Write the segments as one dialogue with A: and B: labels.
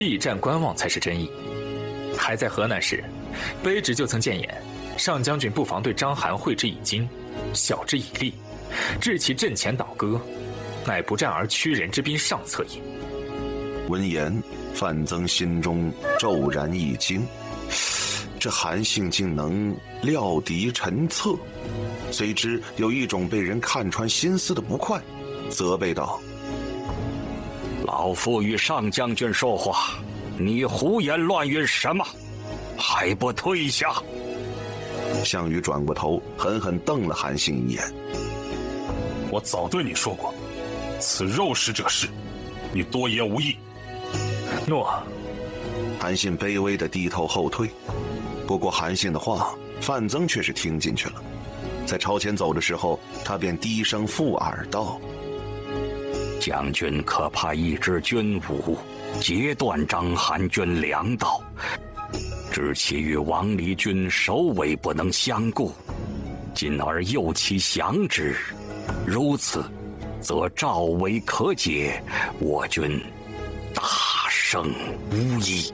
A: 避战观望才是真意。还在河南时，卑职就曾谏言，上将军不妨对章邯会之以金，晓之以利，致其阵前倒戈，乃不战而屈人之兵上策也。
B: 闻言，范增心中骤然一惊，这韩信竟能料敌陈策，随之有一种被人看穿心思的不快，责备道：
C: 老夫与上将军说话，你胡言乱语什么？还不退下！
B: 项羽转过头，狠狠瞪了韩信一眼。
D: 我早对你说过，此肉食者是，你多言无益。
A: 诺。
B: 韩信卑微地低头后退。不过韩信的话，范增却是听进去了。在朝前走的时候，他便低声附耳道：
C: 将军可派一支军伍，截断章邯军粮道，知其与王离军首尾不能相顾，今而诱其降之，如此，则赵围可解，我军大胜无疑。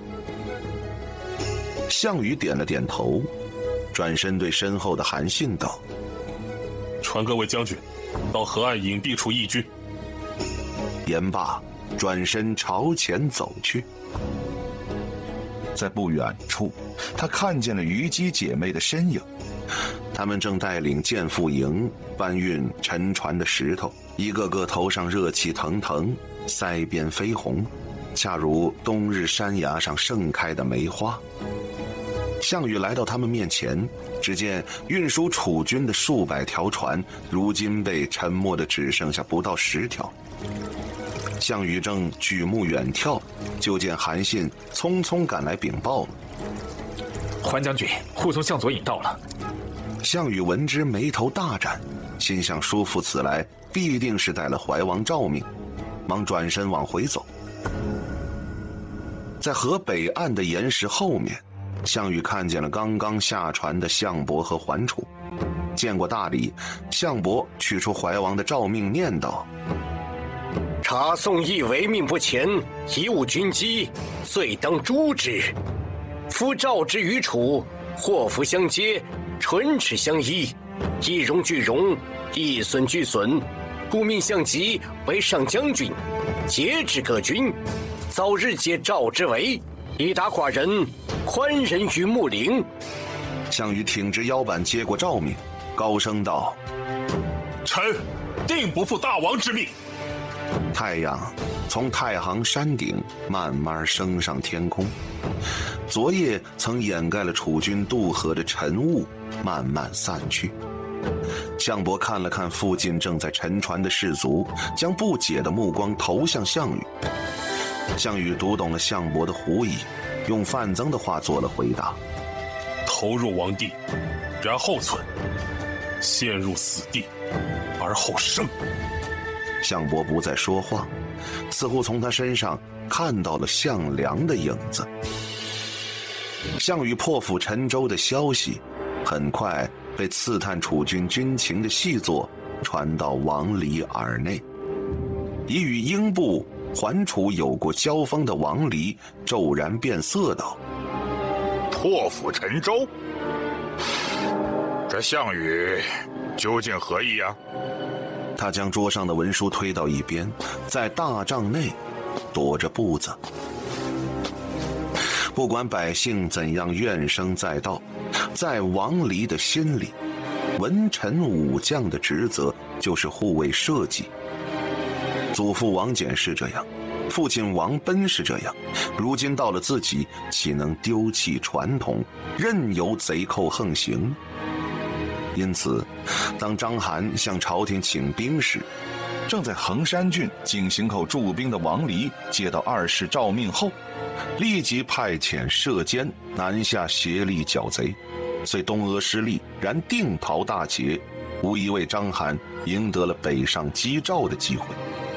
B: 项羽点了点头，转身对身后的韩信道：
D: 传各位将军，到河岸隐蔽处义军。
B: 言罢，转身朝前走去。在不远处，他看见了虞姬姐妹的身影，她们正带领健父营搬运沉船的石头，一个个头上热气腾腾，腮边绯红，恰如冬日山崖上盛开的梅花。项羽来到他们面前，只见运输楚军的数百条船，如今被沉没的只剩下不到10条。项羽正举目远眺，就见韩信匆匆赶来禀报了：
A: 桓将军，护从向左引到了。
B: 项羽闻之，眉头大展，心想叔父此来必定是带了怀王诏命，忙转身往回走。在河北岸的岩石后面，项羽看见了刚刚下船的项伯和桓楚。见过大礼，项伯取出怀王的诏命，念道：
E: 查宋义违命不前，贻误军机，罪当诛之。夫诏之于楚，祸福相接，唇齿相依，一荣俱荣，一损俱损，故命项籍为上将军，节制各军，早日解诏之围，以达寡人宽仁于穆陵。
B: 项羽挺直腰板接过诏命，高声道：
D: 臣定不负大王之命。
B: 太阳从太行山顶慢慢升上天空，昨夜曾掩盖了楚军渡河的晨雾慢慢散去。项伯看了看附近正在沉船的士卒，将不解的目光投向项羽。项羽读懂了项伯的狐疑，用范增的话做了回答：
D: 投入王地，然后存；陷入死地，而后生。
B: 项伯不再说话，似乎从他身上看到了项梁的影子。项羽破釜沉舟的消息很快被刺探楚军军情的细作传到王离耳内。已与英布、桓楚有过交锋的王离骤然变色道：
F: 破釜沉舟，这项羽究竟何意啊？
B: 他将桌上的文书推到一边，在大帐内踱着步子。不管百姓怎样怨声载道，在王离的心里，文臣武将的职责就是护卫社稷。祖父王翦是这样，父亲王贲是这样，如今到了自己，岂能丢弃传统，任由贼寇横行？因此，当章邯向朝廷请兵时，正在衡山郡井陉口驻兵的王离接到二世诏命后，立即派遣射监南下协力剿贼。虽东阿失利，然定陶大捷，无疑为章邯赢得了北上击赵的机会。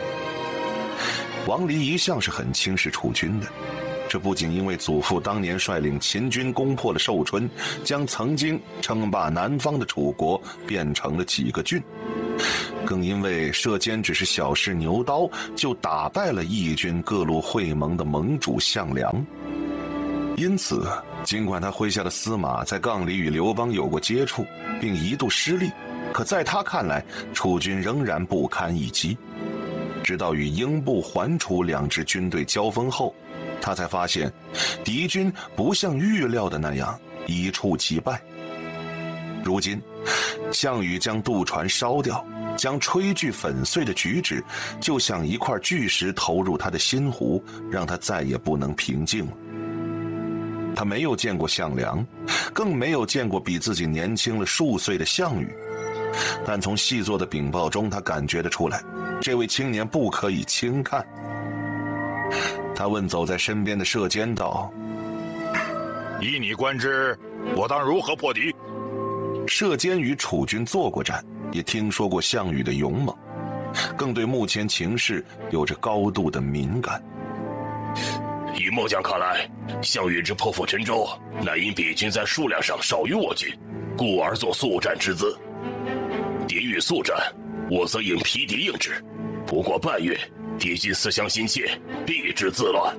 B: 王离一向是很轻视楚军的，这不仅因为祖父当年率领秦军攻破了寿春，将曾经称霸南方的楚国变成了几个郡， 更因为射监只是小试牛刀，就打败了义军各路会盟的盟主项梁。因此，尽管他麾下的司马在杠里与刘邦有过接触，并一度失利，可在他看来，楚军仍然不堪一击。直到与英布、桓楚两支军队交锋后，他才发现，敌军不像预料的那样一触即败。如今，项羽将渡船烧掉，将炊具粉碎的举止，就像一块巨石投入他的心湖，让他再也不能平静了。他没有见过项梁，更没有见过比自己年轻了数岁的项羽，但从细作的禀报中，他感觉得出来，这位青年不可以轻看。他问走在身边的射监道：“
F: 依你观之，我当如何破敌？”
B: 射监与楚军作过战，也听说过项羽的勇猛，更对目前情势有着高度的敏感。
D: 以末将看来，项羽之破釜沉舟，乃因彼军在数量上少于我军，故而作速战之姿。敌欲速战，我则应疲敌应之。不过半月，敌军思乡心切，必致自乱。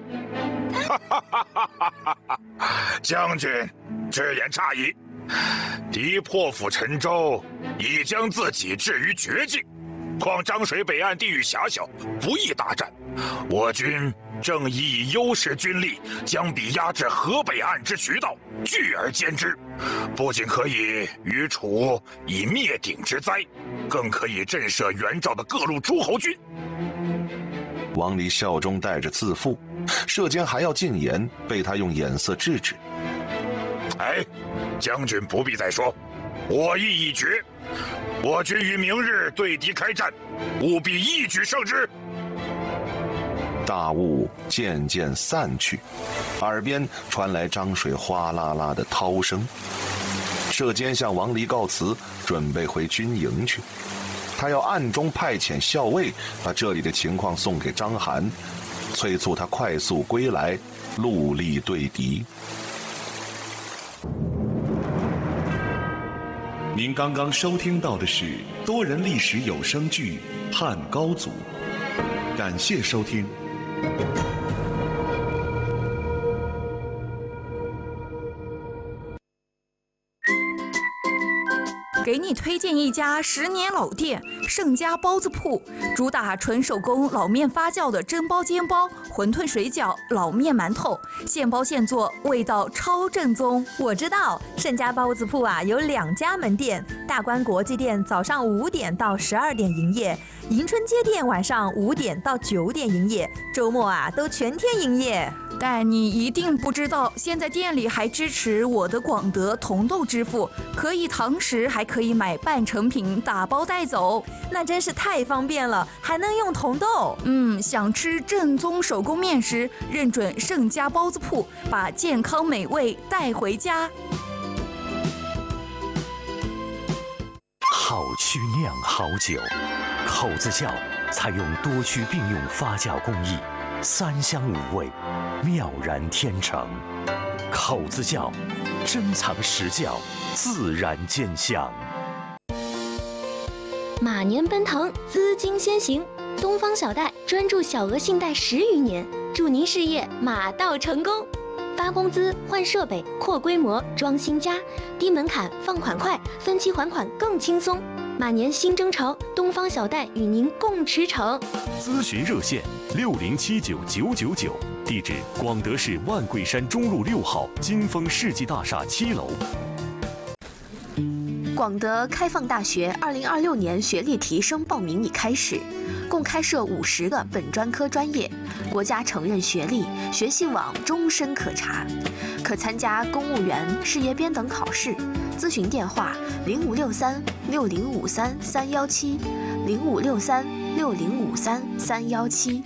F: 将军，直言差矣。敌破釜沉舟，已将自己置于绝境，况漳水北岸地域狭小，不易大战。我军正以优势军力，将彼压至河北岸之渠道，聚而歼之。不仅可以与楚以灭顶之灾，更可以震慑袁绍的各路诸侯军。
B: 王离笑中带着自负，射监还要进言，被他用眼色制止。
F: 哎，将军不必再说，我意已决。我军于明日对敌开战，务必一举胜之。
B: 大雾渐渐散去，耳边传来漳水哗啦啦的涛声。射监向王离告辞，准备回军营去。他要暗中派遣校尉，把这里的情况送给章邯，催促他快速归来，戮力对敌。
G: 您刚刚收听到的是多人历史有声剧《汉高祖》，感谢收听。
H: 给你推荐一家10年老店盛家包子铺，主打纯手工老面发酵的蒸包、煎包、馄饨、水饺、老面、馒头，现包现做，味道超正宗。
I: 我知道盛家包子铺啊有2家门店，大观国际店早上5点到12点营业，迎春街店晚上5点到9点营业，周末啊都全天营业。
H: 但你一定不知道，现在店里还支持我的广德同豆支付，可以堂食，还可以买半成品打包带走，
I: 那真是太方便了，还能用同豆。
H: 想吃正宗手工面食，认准盛家包子铺，把健康美味带回家。
J: 好曲酿好酒，口子窖采用多区并用发酵工艺，3香5味，妙然天成。口子窖，珍藏实窖，自然见香。
K: 马年奔腾，资金先行。东方小贷专注小额信贷10余年，祝您事业马到成功。发工资、换设备、扩规模、装新家，低门槛，放款快，分期还款更轻松。马年新征程，东方小贷与您共驰骋。
J: 咨询热线60799999，地址广德市万桂山中路6号金丰世纪大厦7楼。
L: 广德开放大学2026年学历提升报名已开始，共开设50个本专科专业，国家承认学历，学习网终身可查，可参加公务员、事业编等考试。咨询电话：0563-6053-317，0563-6053-317。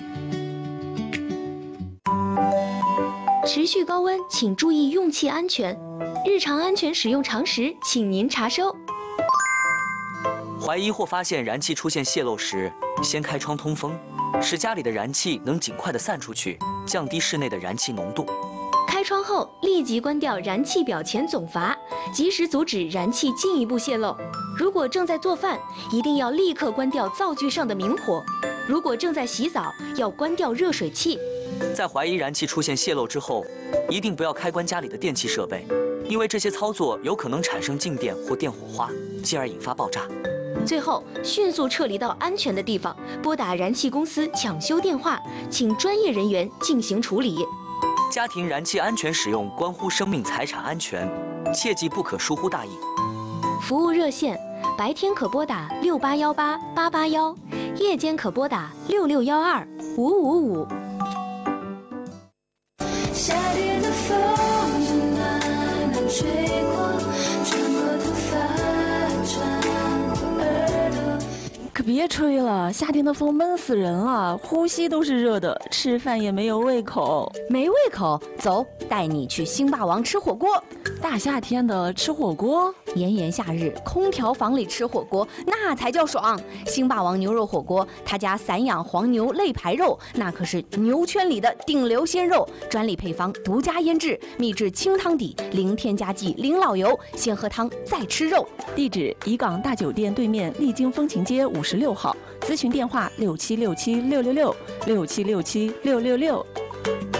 K: 持续高温，请注意用气安全。日常安全使用常识，请您查收。
M: 怀疑或发现燃气出现泄漏时，先开窗通风，使家里的燃气能尽快地散出去，降低室内的燃气浓度。
K: 开窗后立即关掉燃气表前总阀，及时阻止燃气进一步泄漏。如果正在做饭，一定要立刻关掉灶具上的明火；如果正在洗澡，要关掉热水器。
M: 在怀疑燃气出现泄漏之后，一定不要开关家里的电气设备，因为这些操作有可能产生静电或电火花，进而引发爆炸。
K: 最后，迅速撤离到安全的地方，拨打燃气公司抢修电话，请专业人员进行处理。
M: 家庭燃气安全使用关乎生命财产安全，切记不可疏忽大意。
K: 服务热线：白天可拨打68188881，夜间可拨打66125555。
N: 夏天的风就慢慢吹过，穿过头发，穿过耳朵。
O: 可别吹了，夏天的风闷死人了，呼吸都是热的，吃饭也没有胃口。
P: 没胃口？走，带你去星霸王吃火锅。
O: 大夏天的吃火锅，
P: 炎炎夏日，空调房里吃火锅那才叫爽。星霸王牛肉火锅，他家散养黄牛肋排肉，那可是牛圈里的顶流鲜肉，专利配方，独家腌制，秘制清汤底，零添加剂，零老油，先喝汤再吃肉。
O: 地址：怡港大酒店对面丽晶风情街56号，咨询电话6767666667676666。